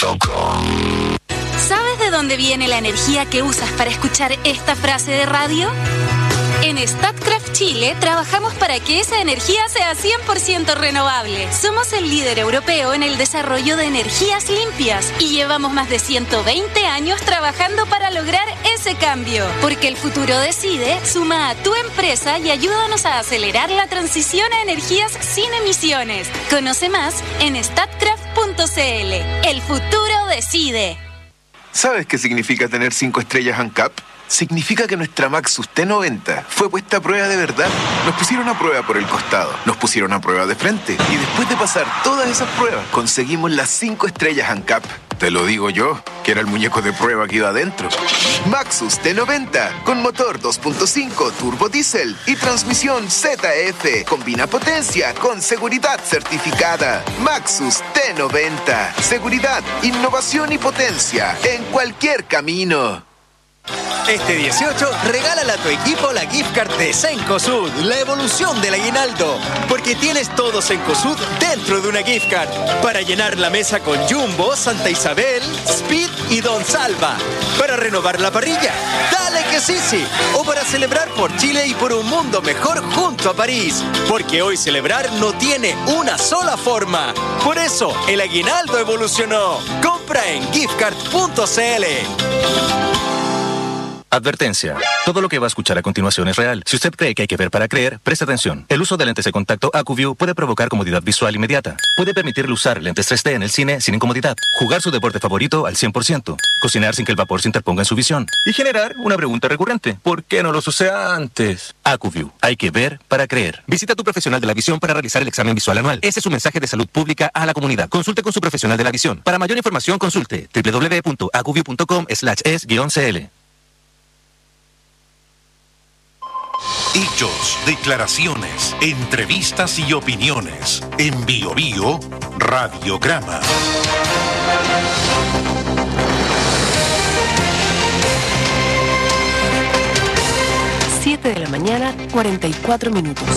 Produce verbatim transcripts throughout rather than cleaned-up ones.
punto com. ¿Sabes de dónde viene la energía que usas para escuchar esta frase de radio? En Statkraft Chile trabajamos para que esa energía sea cien por ciento renovable. Somos el líder europeo en el desarrollo de energías limpias y llevamos más de ciento veinte años trabajando para lograr ese cambio. Porque el futuro decide, suma a tu empresa y ayúdanos a acelerar la transición a energías sin emisiones. Conoce más en statkraft punto c l. El futuro decide. ¿Sabes qué significa tener cinco estrellas ANCAP? Significa que nuestra Maxus T noventa fue puesta a prueba de verdad. Nos pusieron a prueba por el costado, nos pusieron a prueba de frente y después de pasar todas esas pruebas conseguimos las cinco estrellas ANCAP. Te lo digo yo, que era el muñeco de prueba que iba adentro. Maxus T noventa, con motor dos punto cinco turbo diésel y transmisión Z F. Combina potencia con seguridad certificada. Maxus T noventa. Seguridad, innovación y potencia en cualquier camino. Este dieciocho, regálale a tu equipo la gift card de Cencosud, la evolución del aguinaldo. Porque tienes todo Cencosud dentro de una gift card. Para llenar la mesa con Jumbo, Santa Isabel, Speed y Don Salva. Para renovar la parrilla, dale que sí, sí. O para celebrar por Chile y por un mundo mejor junto a París. Porque hoy celebrar no tiene una sola forma. Por eso, el aguinaldo evolucionó. Compra en giftcard punto c l. Advertencia. Todo lo que va a escuchar a continuación es real. Si usted cree que hay que ver para creer, preste atención. El uso de lentes de contacto AcuView puede provocar comodidad visual inmediata. Puede permitirle usar lentes tres D en el cine sin incomodidad. Jugar su deporte favorito al cien por ciento. Cocinar sin que el vapor se interponga en su visión. Y generar una pregunta recurrente. ¿Por qué no los usé antes? AcuView. Hay que ver para creer. Visita a tu profesional de la visión para realizar el examen visual anual. Ese es su mensaje de salud pública a la comunidad. Consulte con su profesional de la visión. Para mayor información, consulte doble u doble u doble u punto acuview punto com slash es guión c l. Hechos, declaraciones, entrevistas y opiniones. En Bio Bio, Radiograma. siete de la mañana, cuarenta y cuatro minutos.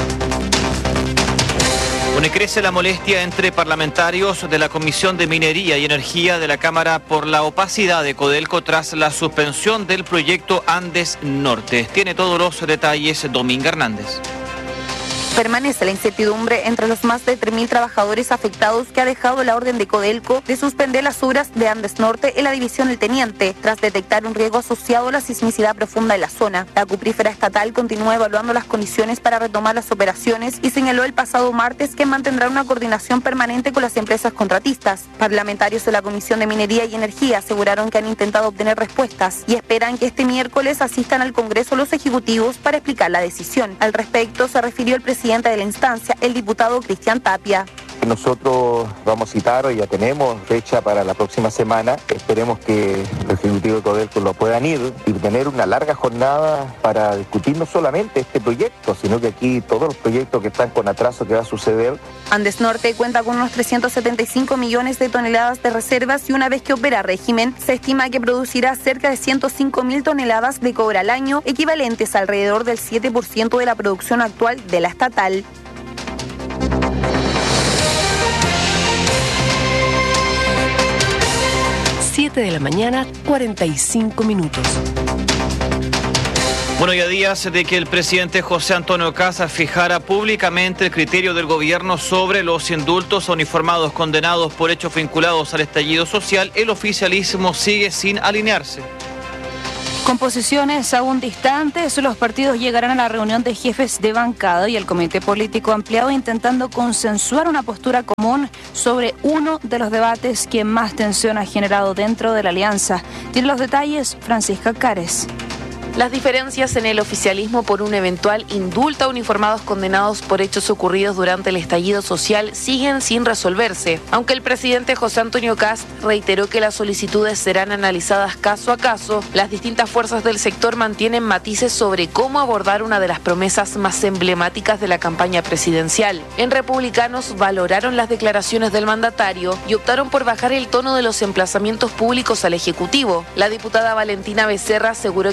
Bueno, crece la molestia entre parlamentarios de la Comisión de Minería y Energía de la Cámara por la opacidad de Codelco tras la suspensión del proyecto Andes Norte. Tiene todos los detalles Dominga Hernández. Permanece la incertidumbre entre los más de tres mil trabajadores afectados que ha dejado la orden de Codelco de suspender las obras de Andes Norte en la división El Teniente, tras detectar un riesgo asociado a la sismicidad profunda en la zona. La cuprífera estatal continúa evaluando las condiciones para retomar las operaciones y señaló el pasado martes que mantendrá una coordinación permanente con las empresas contratistas. Parlamentarios de la Comisión de Minería y Energía aseguraron que han intentado obtener respuestas y esperan que este miércoles asistan al Congreso los ejecutivos para explicar la decisión. Al respecto, se refirió el presidente de la instancia, el diputado Cristian Tapia. Nosotros vamos a citar, hoy ya tenemos fecha para la próxima semana. Esperemos que el Ejecutivo de Codelco lo puedan ir y tener una larga jornada para discutir no solamente este proyecto, sino que aquí todos los proyectos que están con atraso que va a suceder. Andes Norte cuenta con unos trescientos setenta y cinco millones de toneladas de reservas y una vez que opera a régimen, se estima que producirá cerca de ciento cinco mil toneladas de cobre al año, equivalentes a alrededor del siete por ciento de la producción actual de la estatal. siete de la mañana, cuarenta y cinco minutos. Bueno, y a días de que el presidente José Antonio Kast fijara públicamente el criterio del gobierno sobre los indultos a uniformados condenados por hechos vinculados al estallido social, el oficialismo sigue sin alinearse. Con posiciones aún distantes, los partidos llegarán a la reunión de jefes de bancada y el comité político ampliado intentando consensuar una postura común sobre uno de los debates que más tensión ha generado dentro de la alianza. Tiene los detalles Francisca Cares. Las diferencias en el oficialismo por un eventual indulto a uniformados condenados por hechos ocurridos durante el estallido social siguen sin resolverse. Aunque el presidente José Antonio Kast reiteró que las solicitudes serán analizadas caso a caso, las distintas fuerzas del sector mantienen matices sobre cómo abordar una de las promesas más emblemáticas de la campaña presidencial. En Republicanos valoraron las declaraciones del mandatario y optaron por bajar el tono de los emplazamientos públicos al Ejecutivo. La diputada Valentina Becerra aseguró que el presidente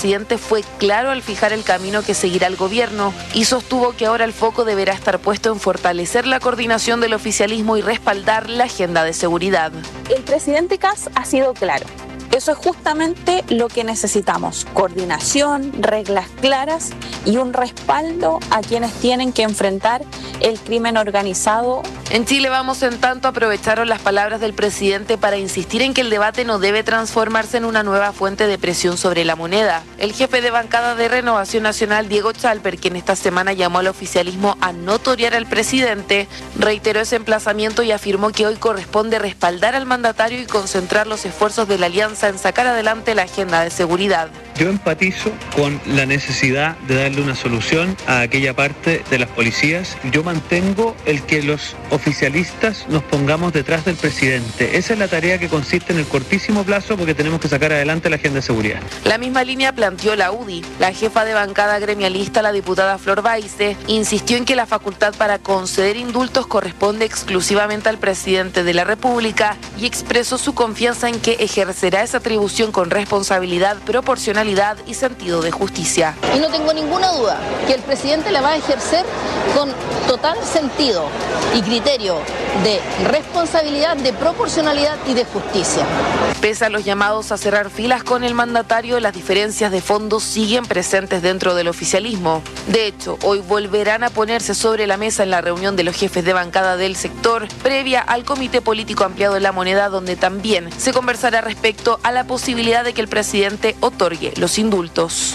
presidente fue claro al fijar el camino que seguirá el gobierno y sostuvo que ahora el foco deberá estar puesto en fortalecer la coordinación del oficialismo y respaldar la agenda de seguridad. El presidente Kast ha sido claro. Eso es justamente lo que necesitamos, coordinación, reglas claras y un respaldo a quienes tienen que enfrentar el crimen organizado. En Chile Vamos, en tanto, aprovecharon las palabras del presidente para insistir en que el debate no debe transformarse en una nueva fuente de presión sobre la moneda. El jefe de bancada de Renovación Nacional, Diego Chalper, quien esta semana llamó al oficialismo a no torear al presidente, reiteró ese emplazamiento y afirmó que hoy corresponde respaldar al mandatario y concentrar los esfuerzos de la alianza en sacar adelante la agenda de seguridad. Yo empatizo con la necesidad de darle una solución a aquella parte de las policías. Yo mantengo el que los oficialistas nos pongamos detrás del presidente. Esa es la tarea que consiste en el cortísimo plazo porque tenemos que sacar adelante la agenda de seguridad. La misma línea planteó la U D I. La jefa de bancada gremialista, la diputada Flor Baize, insistió en que la facultad para conceder indultos corresponde exclusivamente al presidente de la República y expresó su confianza en que ejercerá esa atribución con responsabilidad, proporcionalidad y sentido de justicia. Y no tengo ninguna duda que el presidente la va a ejercer con total sentido y criterio de responsabilidad, de proporcionalidad y de justicia. Pese a los llamados a cerrar filas con el mandatario, las diferencias de fondo siguen presentes dentro del oficialismo. De hecho, hoy volverán a ponerse sobre la mesa en la reunión de los jefes de bancada del sector, previa al Comité Político Ampliado de la Moneda, donde también se conversará respecto a la posibilidad de que el presidente otorgue los indultos.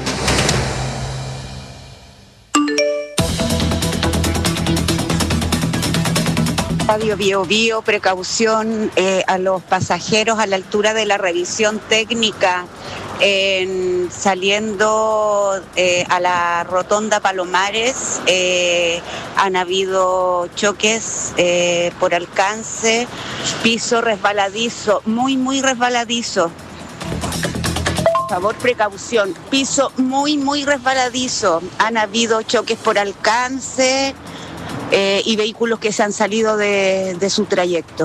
Radio Bio Bio, precaución eh, a los pasajeros a la altura de la revisión técnica, en, saliendo eh, a la rotonda Palomares, eh, han habido choques eh, por alcance, piso resbaladizo, muy muy resbaladizo. Por favor, precaución, piso muy muy resbaladizo, han habido choques por alcance. Eh, y vehículos que se han salido de, de su trayecto.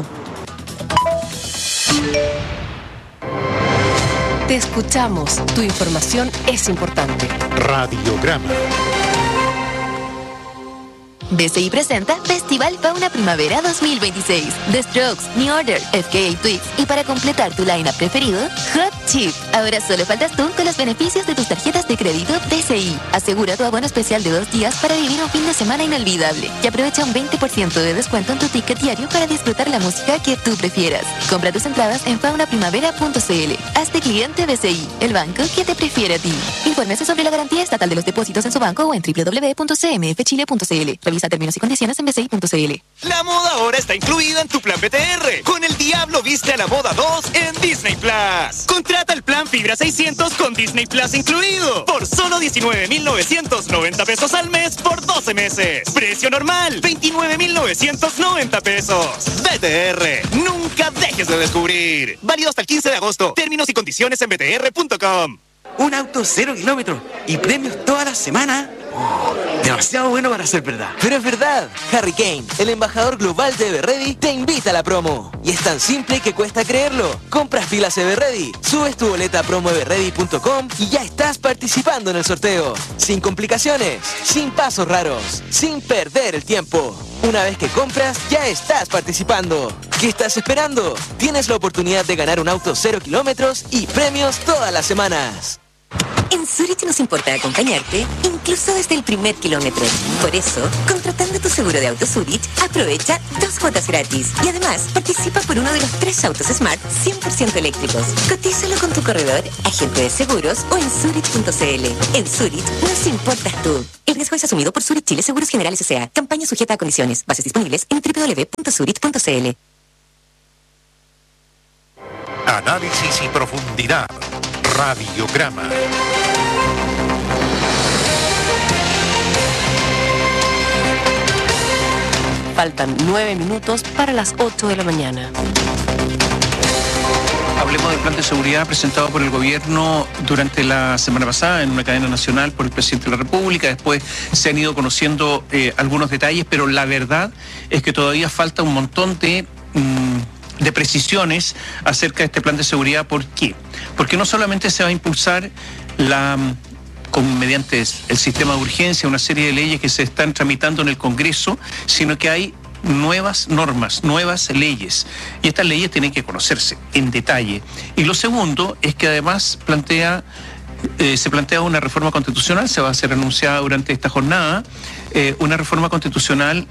Te escuchamos. Tu información es importante. Radiograma. B C I presenta Festival Fauna Primavera dos mil veintiséis. The Strokes, New Order, F K A Twigs y para completar tu line-up preferido, Hot Chip. Ahora solo faltas tú con los beneficios de tus tarjetas de crédito B C I. Asegura tu abono especial de dos días para vivir un fin de semana inolvidable y aprovecha un veinte por ciento de descuento en tu ticket diario para disfrutar la música que tú prefieras. Compra tus entradas en fauna primavera punto c l. Hazte cliente B C I, el banco que te prefiere a ti. Infórmese sobre la garantía estatal de los depósitos en su banco o en doble u doble u doble u punto c m f chile punto c l. Revisa términos y condiciones en b c i punto c l. La moda ahora está incluida en tu plan B T R. Con El Diablo Viste a la Moda dos en Disney Plus. Contrata el plan Fibra seiscientos con Disney Plus incluido por solo diecinueve mil novecientos noventa pesos al mes por doce meses. Precio normal, veintinueve mil novecientos noventa pesos. B T R, nunca dejes de descubrir. Válido hasta el quince de agosto. Términos y condiciones en b t r punto com. Un auto cero kilómetros y premios toda la semana. Oh, demasiado bueno para ser verdad. Pero es verdad. Harry Kane, el embajador global de Everready, te invita a la promo. Y es tan simple que cuesta creerlo. Compras pilas Everready, subes tu boleta a promo everready punto com y ya estás participando en el sorteo. Sin complicaciones, sin pasos raros, sin perder el tiempo. Una vez que compras, ya estás participando. ¿Qué estás esperando? Tienes la oportunidad de ganar un auto cero kilómetros y premios todas las semanas. En Zurich nos importa acompañarte, incluso desde el primer kilómetro. Por eso, contratando tu seguro de auto Zurich, aprovecha dos cuotas gratis. Y además, participa por uno de los tres autos Smart cien por ciento eléctricos. Cotízalo con tu corredor, agente de seguros o en zurich punto c l. En Zurich nos importas tú. El riesgo es asumido por Zurich Chile Seguros Generales S A. Campaña sujeta a condiciones. Bases disponibles en doble u doble u doble u punto zurich punto c l. Análisis y profundidad. Radiograma. Faltan nueve minutos para las ocho de la mañana. Hablemos del plan de seguridad presentado por el gobierno durante la semana pasada en una cadena nacional por el presidente de la República. Después se han ido conociendo eh, algunos detalles, pero la verdad es que todavía falta un montón de... Mmm, de precisiones acerca de este plan de seguridad. ¿Por qué? Porque no solamente se va a impulsar la, con, mediante el sistema de urgencia, una serie de leyes que se están tramitando en el Congreso, sino que hay nuevas normas, nuevas leyes. Y estas leyes tienen que conocerse en detalle. Y lo segundo es que además plantea, eh, se plantea una reforma constitucional, se va a ser anunciada durante esta jornada, eh, una reforma constitucional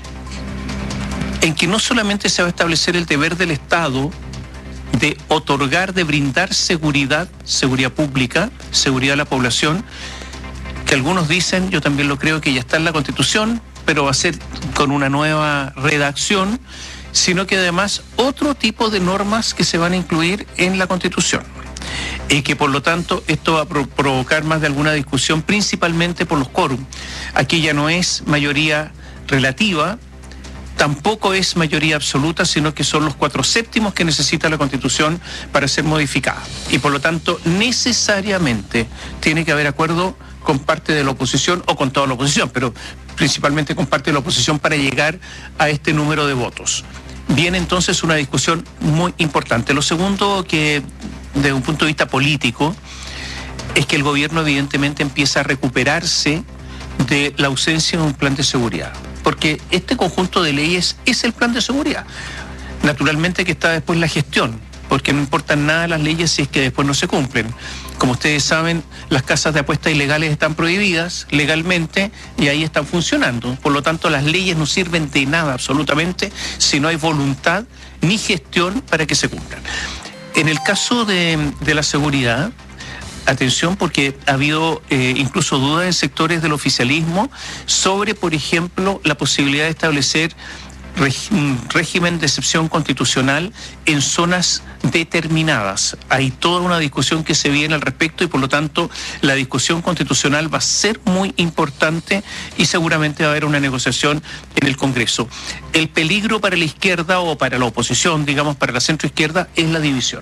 en que no solamente se va a establecer el deber del Estado de otorgar, de brindar seguridad, seguridad pública, seguridad a la población, que algunos dicen, yo también lo creo, que ya está en la Constitución, pero va a ser con una nueva redacción, sino que además otro tipo de normas que se van a incluir en la Constitución. Y que por lo tanto esto va a pro- provocar más de alguna discusión, principalmente por los quórum. Aquí ya no es mayoría relativa, tampoco es mayoría absoluta, sino que son los cuatro séptimos que necesita la Constitución para ser modificada. Y por lo tanto, necesariamente tiene que haber acuerdo con parte de la oposición o con toda la oposición, pero principalmente con parte de la oposición para llegar a este número de votos. Viene entonces una discusión muy importante. Lo segundo, que desde un punto de vista político, es que el gobierno evidentemente empieza a recuperarse de la ausencia de un plan de seguridad. Porque este conjunto de leyes es el plan de seguridad. Naturalmente que está después la gestión, porque no importan nada las leyes si es que después no se cumplen. Como ustedes saben, las casas de apuestas ilegales están prohibidas legalmente y ahí están funcionando. Por lo tanto, las leyes no sirven de nada absolutamente si no hay voluntad ni gestión para que se cumplan. En el caso de, de la seguridad, atención, porque ha habido eh, incluso dudas en sectores del oficialismo sobre, por ejemplo, la posibilidad de establecer un régimen de excepción constitucional en zonas determinadas. Hay toda una discusión que se viene al respecto y por lo tanto la discusión constitucional va a ser muy importante y seguramente va a haber una negociación en el Congreso. El peligro para la izquierda o para la oposición, digamos para la centroizquierda, es la división.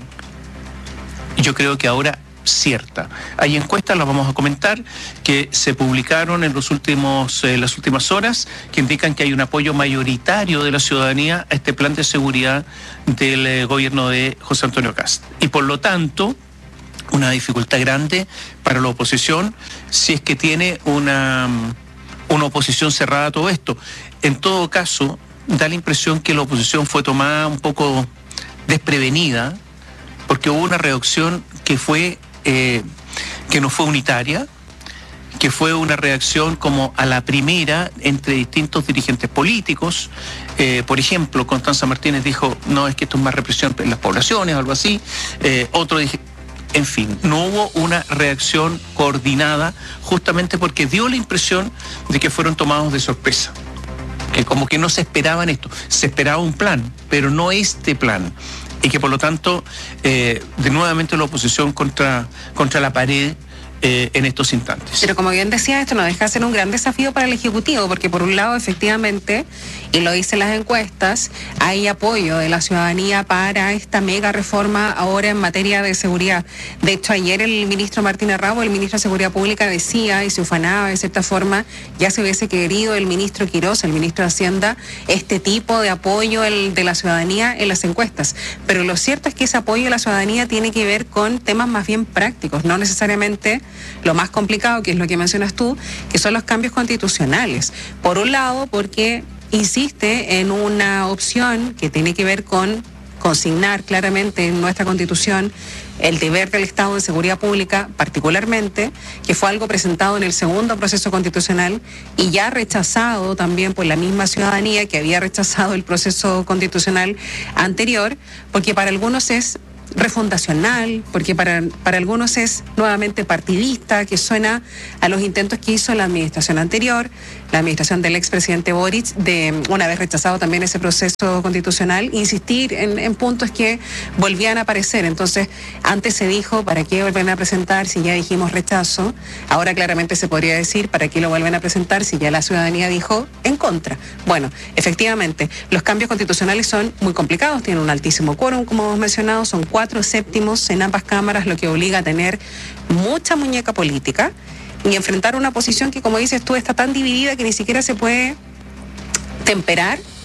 Yo creo que ahora cierta. Hay encuestas, las vamos a comentar, que se publicaron en los últimos, eh, las últimas horas, que indican que hay un apoyo mayoritario de la ciudadanía a este plan de seguridad del eh, gobierno de José Antonio Kast. Y por lo tanto, una dificultad grande para la oposición si es que tiene una, una oposición cerrada a todo esto. En todo caso, da la impresión que la oposición fue tomada un poco desprevenida, porque hubo una reacción que fue Eh, que no fue unitaria, que fue una reacción como a la primera entre distintos dirigentes políticos. Eh, por ejemplo, Constanza Martínez dijo, no, es que esto es más represión en las poblaciones o algo así. Eh, otro dije, en fin, no hubo una reacción coordinada justamente porque dio la impresión de que fueron tomados de sorpresa. Que como que no se esperaban esto, se esperaba un plan, pero no este plan. Y que por lo tanto, eh, de nuevamente la oposición contra, contra la pared eh, en estos instantes. Pero como bien decía, esto no deja de ser un gran desafío para el Ejecutivo, porque por un lado, efectivamente, y lo dicen las encuestas, hay apoyo de la ciudadanía para esta mega reforma ahora en materia de seguridad. De hecho, ayer el ministro Martín Arrabo, el ministro de Seguridad Pública, decía y se ufanaba de cierta forma, ya se hubiese querido el ministro Quirós, el ministro de Hacienda, este tipo de apoyo el, de la ciudadanía en las encuestas. Pero lo cierto es que ese apoyo de la ciudadanía tiene que ver con temas más bien prácticos, no necesariamente lo más complicado, que es lo que mencionas tú, que son los cambios constitucionales. Por un lado, porque insiste en una opción que tiene que ver con consignar claramente en nuestra Constitución el deber del Estado de seguridad pública, particularmente, que fue algo presentado en el segundo proceso constitucional y ya rechazado también por la misma ciudadanía que había rechazado el proceso constitucional anterior, porque para algunos es refundacional, porque para, para algunos es nuevamente partidista, que suena a los intentos que hizo la administración anterior, la administración del expresidente Boric, de una vez rechazado también ese proceso constitucional, insistir en, en puntos que volvían a aparecer. Entonces, antes se dijo, ¿para qué vuelven a presentar si ya dijimos rechazo? Ahora claramente se podría decir, ¿para qué lo vuelven a presentar si ya la ciudadanía dijo en contra? Bueno, efectivamente, los cambios constitucionales son muy complicados, tienen un altísimo quórum, como hemos mencionado, son cuatro séptimos en ambas cámaras, lo que obliga a tener mucha muñeca política y enfrentar una posición que, como dices tú, está tan dividida que ni siquiera se puede temperar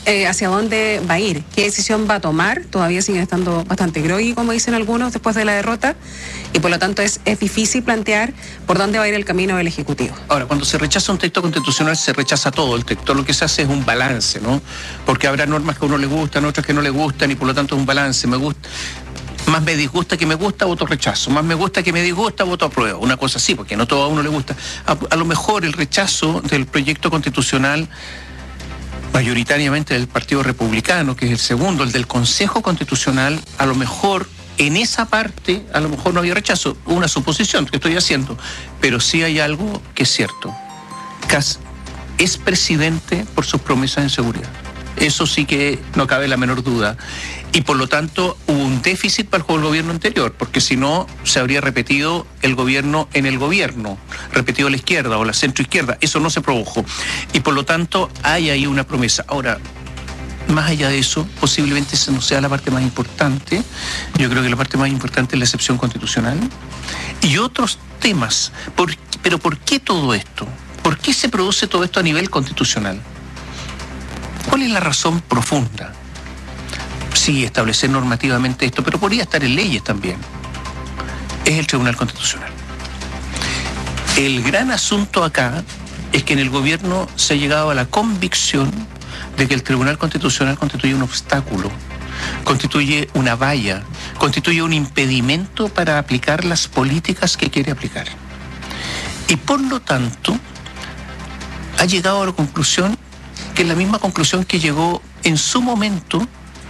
eh, hacia dónde va a ir, qué decisión va a tomar. Todavía siguen estando bastante groggy, como dicen algunos, después de la derrota, y por lo tanto es, es difícil plantear por dónde va a ir el camino del Ejecutivo. Ahora, cuando se rechaza un texto constitucional, se rechaza todo el texto. Lo que se hace es un balance, ¿no? Porque habrá normas que a uno le gustan, otras que no le gustan, y por lo tanto es un balance. Me gusta... Más me disgusta que me gusta, voto rechazo. Más me gusta que me disgusta, voto apruebo. Una cosa así, porque no todo a uno le gusta. A, a lo mejor el rechazo del proyecto constitucional, mayoritariamente del Partido Republicano, que es el segundo, el del Consejo Constitucional, a lo mejor en esa parte, a lo mejor no había rechazo. Una suposición que estoy haciendo. Pero sí hay algo que es cierto. Kast es presidente por sus promesas en seguridad. Eso sí que no cabe la menor duda. Y por lo tanto hubo un déficit para el gobierno anterior, porque si no se habría repetido el gobierno en el gobierno, repetido la izquierda o la centroizquierda. Eso no se produjo. Y por lo tanto hay ahí una promesa. Ahora, más allá de eso, posiblemente esa no sea la parte más importante. Yo creo que la parte más importante es la excepción constitucional. Y otros temas. ¿Por, pero ¿por qué todo esto? ¿Por qué se produce todo esto a nivel constitucional? ¿Cuál es la razón profunda? Sí, establecer normativamente esto, pero podría estar en leyes también. Es el Tribunal Constitucional. El gran asunto acá es que en el gobierno se ha llegado a la convicción de que el Tribunal Constitucional constituye un obstáculo, constituye una valla, constituye un impedimento para aplicar las políticas que quiere aplicar. Y por lo tanto, ha llegado a la conclusión que es la misma conclusión que llegó en su momento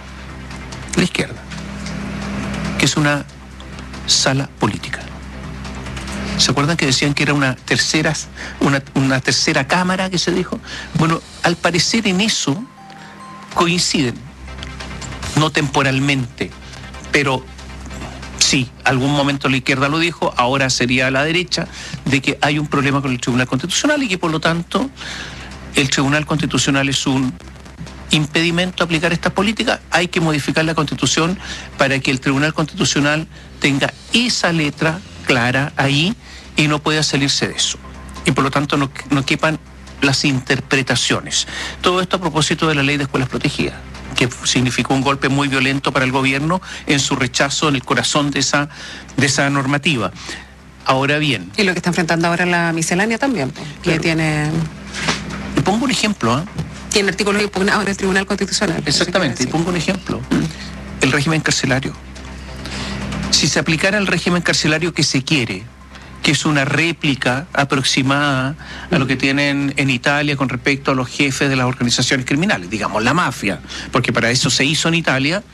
la izquierda, que es una sala política. ¿Se acuerdan que decían que era una tercera, una, una tercera cámara que se dijo? Bueno, al parecer en eso coinciden, no temporalmente, pero sí, algún momento la izquierda lo dijo, ahora sería la derecha, de que hay un problema con el Tribunal Constitucional y que por lo tanto el Tribunal Constitucional es un impedimento a aplicar estas políticas. Hay que modificar la Constitución para que el Tribunal Constitucional tenga esa letra clara ahí y no pueda salirse de eso. Y por lo tanto no, no quepan las interpretaciones. Todo esto a propósito de la Ley de Escuelas Protegidas, que significó un golpe muy violento para el gobierno en su rechazo en el corazón de esa, de esa normativa. Ahora bien... Y lo que está enfrentando ahora la miscelánea también, pues, que claro. tiene... Le pongo un ejemplo, ¿eh? Tiene artículos impugnados en el Tribunal Constitucional. Exactamente, y pongo un ejemplo. El régimen carcelario. Si se aplicara el régimen carcelario que se quiere, que es una réplica aproximada a lo que tienen en Italia con respecto a los jefes de las organizaciones criminales, digamos la mafia, porque para eso se hizo en Italia,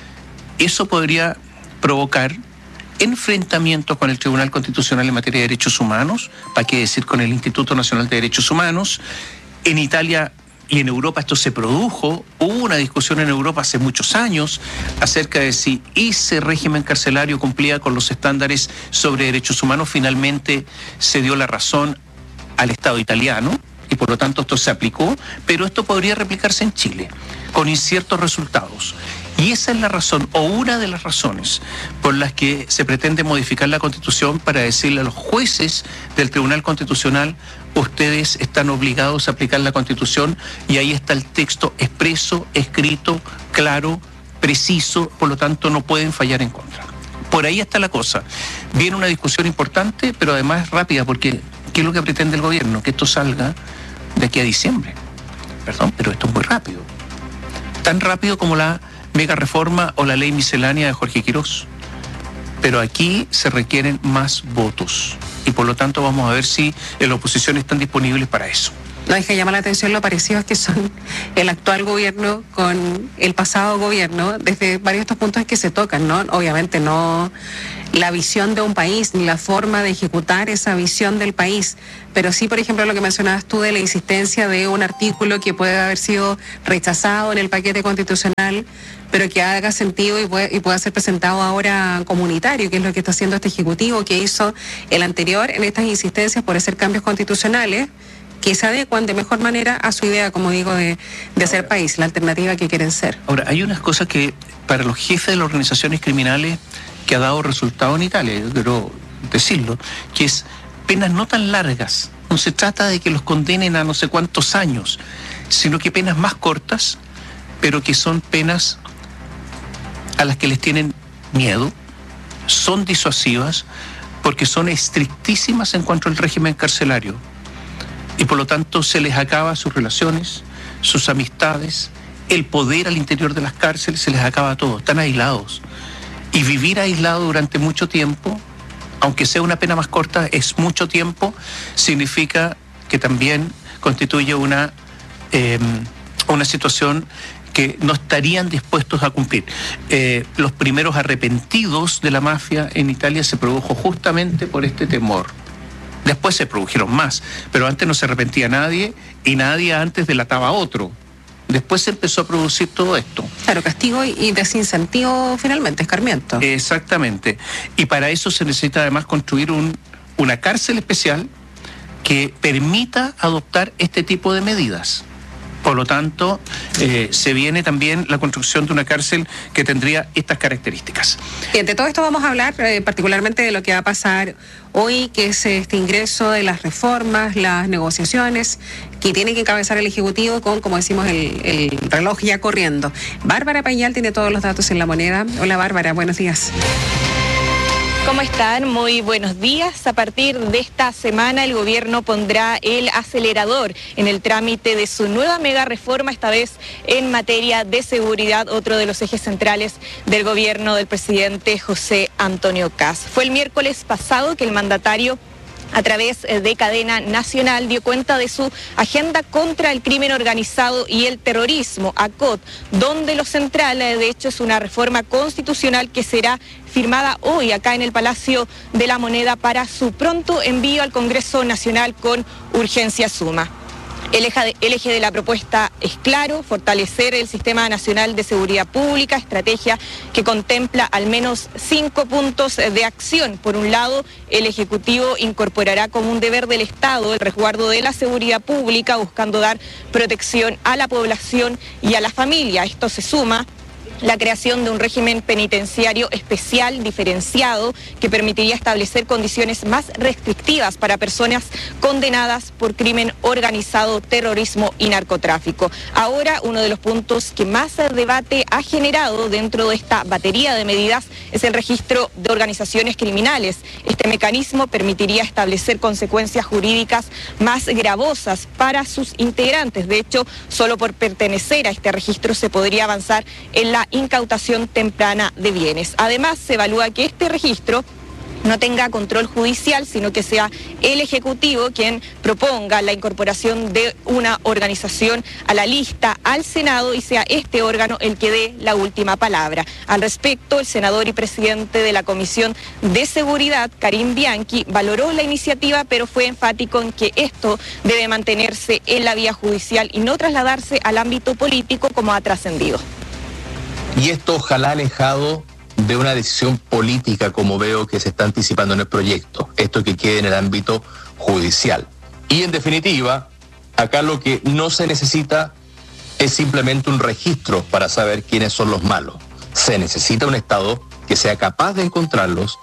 eso podría provocar enfrentamientos con el Tribunal Constitucional en materia de derechos humanos, para qué decir con el Instituto Nacional de Derechos Humanos. En Italia y en Europa esto se produjo, hubo una discusión en Europa hace muchos años acerca de si ese régimen carcelario cumplía con los estándares sobre derechos humanos. Finalmente se dio la razón al Estado italiano y por lo tanto esto se aplicó, pero esto podría replicarse en Chile con inciertos resultados. Y esa es la razón, o una de las razones, por las que se pretende modificar la Constitución para decirle a los jueces del Tribunal Constitucional: ustedes están obligados a aplicar la Constitución, y ahí está el texto expreso, escrito, claro, preciso, por lo tanto no pueden fallar en contra. Por ahí está la cosa. Viene una discusión importante, pero además rápida, porque ¿qué es lo que pretende el gobierno? Que esto salga de aquí a diciembre. Perdón, pero esto es muy rápido. Tan rápido como la mega reforma o la ley miscelánea de Jorge Quirós. Pero aquí se requieren más votos y por lo tanto vamos a ver si en la oposición están disponibles para eso. No, es que llama la atención lo parecidos que son el actual gobierno con el pasado gobierno, desde varios de estos puntos que se tocan, ¿no? Obviamente no la visión de un país ni la forma de ejecutar esa visión del país, pero sí, por ejemplo, lo que mencionabas tú de la insistencia de un artículo que puede haber sido rechazado en el paquete constitucional, pero que haga sentido y pueda, y pueda ser presentado ahora comunitario, que es lo que está haciendo este Ejecutivo, que hizo el anterior en estas insistencias por hacer cambios constitucionales que se adecuan de mejor manera a su idea, como digo, de, de ser país, la alternativa que quieren ser. Ahora, hay unas cosas que para los jefes de las organizaciones criminales que ha dado resultado en Italia, yo quiero decirlo, que es penas no tan largas. No se trata de que los condenen a no sé cuántos años, sino que penas más cortas pero que son penas a las que les tienen miedo, son disuasivas, porque son estrictísimas en cuanto al régimen carcelario. Y por lo tanto se les acaba sus relaciones, sus amistades, el poder al interior de las cárceles, se les acaba todo, están aislados. Y vivir aislado durante mucho tiempo, aunque sea una pena más corta, es mucho tiempo, significa que también constituye una, eh, una situación que no estarían dispuestos a cumplir. Eh, los primeros arrepentidos de la mafia en Italia se produjo justamente por este temor. Después se produjeron más, pero antes no se arrepentía nadie y nadie antes delataba a otro. Después se empezó a producir todo esto. Claro, castigo y desincentivo finalmente, escarmiento. Exactamente. Y para eso se necesita además construir un, una cárcel especial que permita adoptar este tipo de medidas. Por lo tanto, eh, se viene también la construcción de una cárcel que tendría estas características. Bien, de todo esto vamos a hablar eh, particularmente de lo que va a pasar hoy, que es este ingreso de las reformas, las negociaciones que tiene que encabezar el Ejecutivo con, como decimos, el, el reloj ya corriendo. Bárbara Pañal tiene todos los datos en La Moneda. Hola Bárbara, buenos días. ¿Cómo están? Muy buenos días. A partir de esta semana el gobierno pondrá el acelerador en el trámite de su nueva mega reforma, esta vez en materia de seguridad, otro de los ejes centrales del gobierno del presidente José Antonio Kast. Fue el miércoles pasado que el mandatario, a través de cadena nacional, dio cuenta de su agenda contra el crimen organizado y el terrorismo, A C O T, donde lo central, de hecho, es una reforma constitucional que será firmada hoy acá en el Palacio de la Moneda para su pronto envío al Congreso Nacional con urgencia suma. El eje, de, el eje de la propuesta es claro: fortalecer el Sistema Nacional de Seguridad Pública, estrategia que contempla al menos cinco puntos de acción. Por un lado, el Ejecutivo incorporará como un deber del Estado el resguardo de la seguridad pública, buscando dar protección a la población y a la familia. Esto se suma la creación de un régimen penitenciario especial diferenciado que permitiría establecer condiciones más restrictivas para personas condenadas por crimen organizado, terrorismo y narcotráfico. Ahora, uno de los puntos que más debate ha generado dentro de esta batería de medidas es el registro de organizaciones criminales. Este mecanismo permitiría establecer consecuencias jurídicas más gravosas para sus integrantes. De hecho, solo por pertenecer a este registro se podría avanzar en la incautación temprana de bienes. Además, se evalúa que este registro no tenga control judicial, sino que sea el Ejecutivo quien proponga la incorporación de una organización a la lista al Senado y sea este órgano el que dé la última palabra. Al respecto, el senador y presidente de la Comisión de Seguridad, Karim Bianchi, valoró la iniciativa, pero fue enfático en que esto debe mantenerse en la vía judicial y no trasladarse al ámbito político como ha trascendido. Y esto ojalá alejado de una decisión política, como veo que se está anticipando en el proyecto, esto que quede en el ámbito judicial. Y en definitiva, acá lo que no se necesita es simplemente un registro para saber quiénes son los malos. Se necesita un Estado que sea capaz de encontrarlos.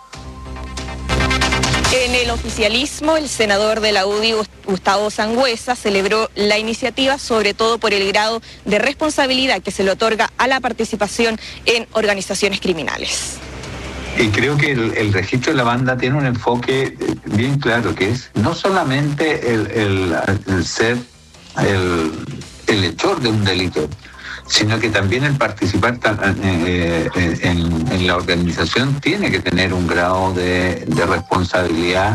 En el oficialismo, el senador de la U D I, Gustavo Sangüesa, celebró la iniciativa, sobre todo por el grado de responsabilidad que se le otorga a la participación en organizaciones criminales. Y creo que el, el registro de la banda tiene un enfoque bien claro, que es no solamente el, el, el ser el, el hechor de un delito, sino que también el participar eh, en, en la organización tiene que tener un grado de, de responsabilidad.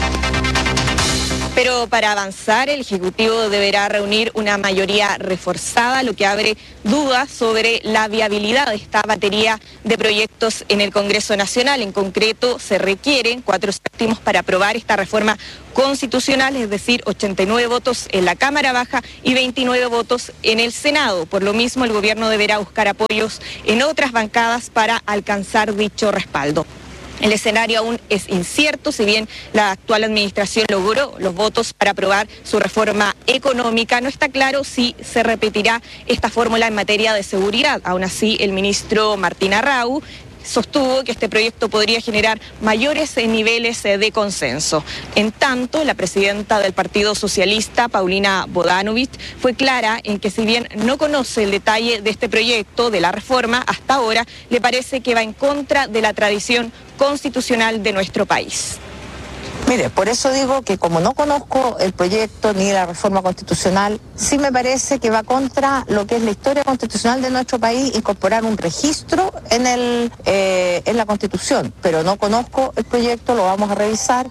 Pero para avanzar, el Ejecutivo deberá reunir una mayoría reforzada, lo que abre dudas sobre la viabilidad de esta batería de proyectos en el Congreso Nacional. En concreto, se requieren cuatro séptimos para aprobar esta reforma constitucional, es decir, ochenta y nueve votos en la Cámara Baja y veintinueve votos en el Senado. Por lo mismo, el gobierno deberá buscar apoyos en otras bancadas para alcanzar dicho respaldo. El escenario aún es incierto, si bien la actual administración logró los votos para aprobar su reforma económica, no está claro si se repetirá esta fórmula en materia de seguridad. Aún así, el ministro Martín Arrau sostuvo que este proyecto podría generar mayores niveles de consenso. En tanto, la presidenta del Partido Socialista, Paulina Bodanovich, fue clara en que si bien no conoce el detalle de este proyecto, de la reforma, hasta ahora le parece que va en contra de la tradición constitucional de nuestro país. Mire, por eso digo que como no conozco el proyecto ni la reforma constitucional, sí me parece que va contra lo que es la historia constitucional de nuestro país, incorporar un registro en, el, eh, en la Constitución, pero no conozco el proyecto, lo vamos a revisar.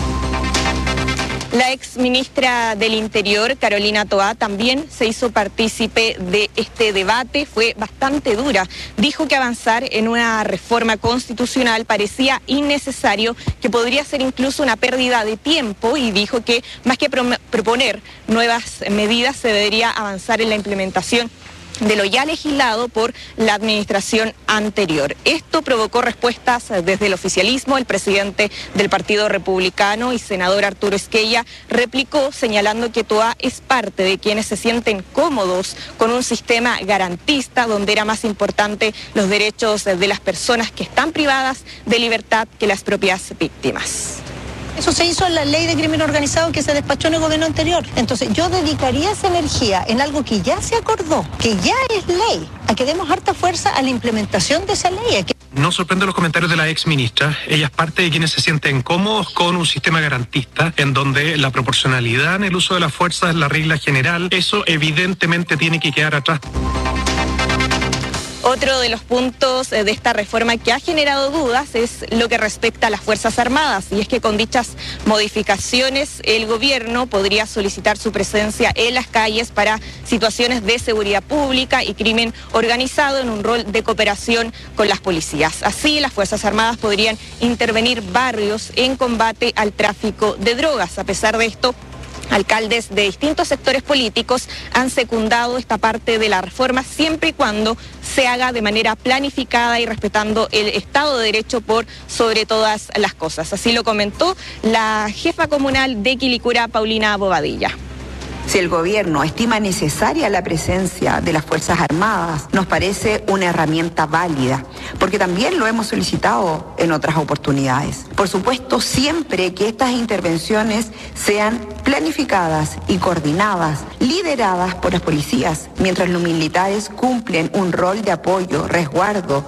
La ex ministra del Interior, Carolina Toá, también se hizo partícipe de este debate, fue bastante dura. Dijo que avanzar en una reforma constitucional parecía innecesario, que podría ser incluso una pérdida de tiempo, y dijo que más que pro- proponer nuevas medidas se debería avanzar en la implementación de lo ya legislado por la administración anterior. Esto provocó respuestas desde el oficialismo. El presidente del Partido Republicano y senador Arturo Esquella replicó señalando que Toá es parte de quienes se sienten cómodos con un sistema garantista donde era más importante los derechos de las personas que están privadas de libertad que las propias víctimas. Eso se hizo en la ley de crimen organizado que se despachó en el gobierno anterior. Entonces yo dedicaría esa energía en algo que ya se acordó, que ya es ley, a que demos harta fuerza a la implementación de esa ley. Que... No sorprende los comentarios de la ex ministra. Ella es parte de quienes se sienten cómodos con un sistema garantista en donde la proporcionalidad en el uso de la fuerza es la regla general. Eso evidentemente tiene que quedar atrás. Otro de los puntos de esta reforma que ha generado dudas es lo que respecta a las Fuerzas Armadas, y es que con dichas modificaciones el gobierno podría solicitar su presencia en las calles para situaciones de seguridad pública y crimen organizado en un rol de cooperación con las policías. Así, las Fuerzas Armadas podrían intervenir barrios en combate al tráfico de drogas. A pesar de esto, alcaldes de distintos sectores políticos han secundado esta parte de la reforma siempre y cuando se haga de manera planificada y respetando el Estado de Derecho por sobre todas las cosas. Así lo comentó la jefa comunal de Quilicura, Paulina Bobadilla. Si el gobierno estima necesaria la presencia de las Fuerzas Armadas, nos parece una herramienta válida, porque también lo hemos solicitado en otras oportunidades. Por supuesto, siempre que estas intervenciones sean planificadas y coordinadas, lideradas por las policías, mientras los militares cumplen un rol de apoyo, resguardo.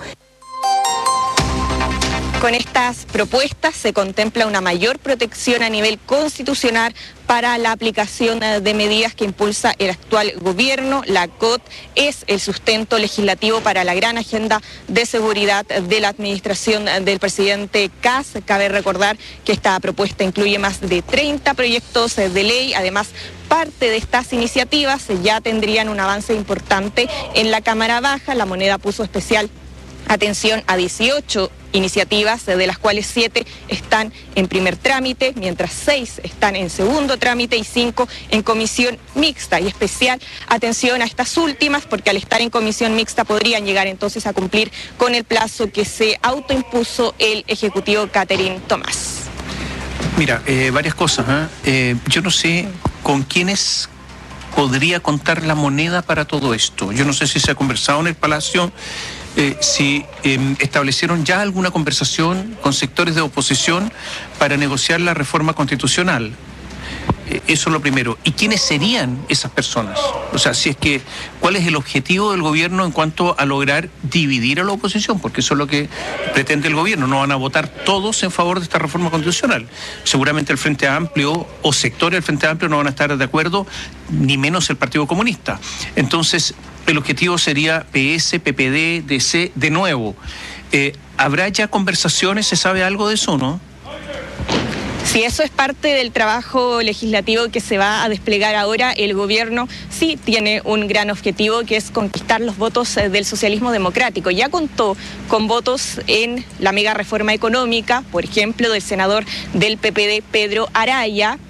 Con estas propuestas se contempla una mayor protección a nivel constitucional para la aplicación de medidas que impulsa el actual gobierno. La C O T es el sustento legislativo para la gran agenda de seguridad de la administración del presidente Kast. Cabe recordar que esta propuesta incluye más de treinta proyectos de ley. Además, parte de estas iniciativas ya tendrían un avance importante en la Cámara Baja. La Moneda puso especial atención a dieciocho iniciativas, de las cuales siete están en primer trámite, mientras seis están en segundo trámite y cinco en comisión mixta. Y especial atención a estas últimas, porque al estar en comisión mixta podrían llegar entonces a cumplir con el plazo que se autoimpuso el Ejecutivo Catherine Tomás. Mira, eh, varias cosas. ¿eh? Eh, yo no sé con quiénes podría contar la Moneda para todo esto. Yo no sé si se ha conversado en el Palacio. Eh, si eh, establecieron ya alguna conversación con sectores de oposición para negociar la reforma constitucional. Eh, eso es lo primero. ¿Y quiénes serían esas personas? O sea, si es que, ¿cuál es el objetivo del gobierno en cuanto a lograr dividir a la oposición? Porque eso es lo que pretende el gobierno. No van a votar todos en favor de esta reforma constitucional. Seguramente el Frente Amplio o sectores del Frente Amplio no van a estar de acuerdo, ni menos el Partido Comunista. Entonces, el objetivo sería P S, P P D, D C, de nuevo. Eh, ¿Habrá ya conversaciones? ¿Se sabe algo de eso, no? Si eso es parte del trabajo legislativo que se va a desplegar ahora, el gobierno sí tiene un gran objetivo, que es conquistar los votos del socialismo democrático. Ya contó con votos en la mega reforma económica, por ejemplo, del senador del P P D, Pedro Araya.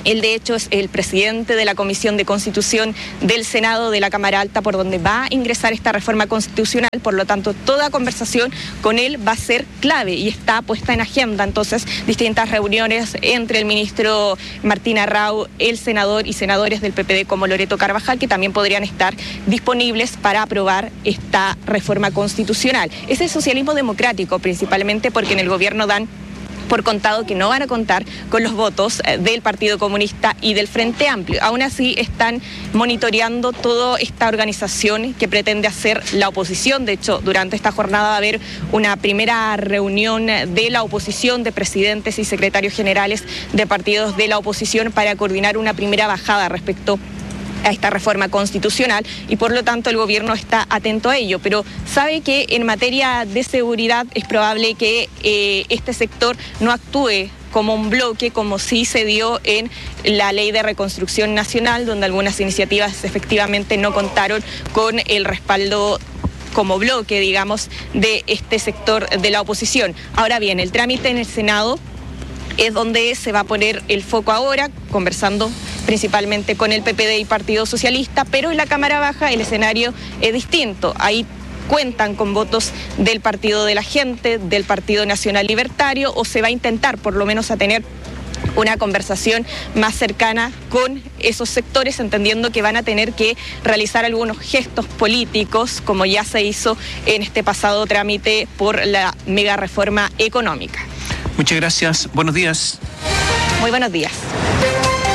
Él, de hecho, es el presidente de la Comisión de Constitución del Senado de la Cámara Alta, por donde va a ingresar esta reforma constitucional. Por lo tanto, toda conversación con él va a ser clave y está puesta en agenda. Entonces, distintas reuniones entre el ministro Martín Arrau, el senador y senadores del P P D como Loreto Carvajal, que también podrían estar disponibles para aprobar esta reforma constitucional. Es el socialismo democrático, principalmente porque en el gobierno dan por contado que no van a contar con los votos del Partido Comunista y del Frente Amplio. Aún así están monitoreando toda esta organización que pretende hacer la oposición. De hecho, durante esta jornada va a haber una primera reunión de la oposición, de presidentes y secretarios generales de partidos de la oposición, para coordinar una primera bajada respecto a esta reforma constitucional, y por lo tanto el gobierno está atento a ello, pero sabe que en materia de seguridad es probable que eh, este sector no actúe como un bloque, como sí se dio en la Ley de Reconstrucción Nacional, donde algunas iniciativas efectivamente no contaron con el respaldo como bloque, digamos, de este sector de la oposición. Ahora bien, el trámite en el Senado es donde se va a poner el foco ahora, conversando principalmente con el P P D y Partido Socialista, pero en la Cámara Baja el escenario es distinto. Ahí cuentan con votos del Partido de la Gente, del Partido Nacional Libertario, o se va a intentar por lo menos a tener una conversación más cercana con esos sectores, entendiendo que van a tener que realizar algunos gestos políticos, como ya se hizo en este pasado trámite por la mega reforma económica. Muchas gracias. Buenos días. Muy buenos días.